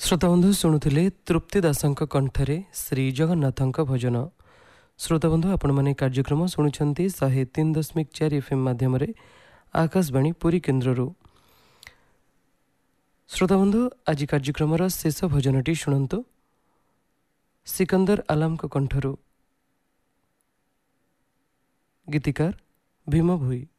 श्रोताबंधु शुणुले तृप्ति दासଙ୍କ कंठरे श्री जगन्नाथଙ୍କ भजन। श्रोताबंधु आपण माने कार्यक्रम शुणुछंती 103.4 FM माध्यम आकाशवाणी पुरी केन्द्ररू। श्रोताबंधु आज कार्यक्रम शेष भजनटी शुणंतु सिकंदर आलमଙ୍କ कंठरू। गीतिकार भीम भोई।